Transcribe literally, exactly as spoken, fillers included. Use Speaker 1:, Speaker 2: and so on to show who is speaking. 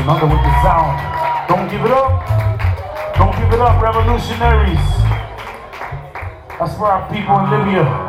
Speaker 1: Another with the sound. Don't give it up. Don't give it up, revolutionaries. That's for our people in Libya.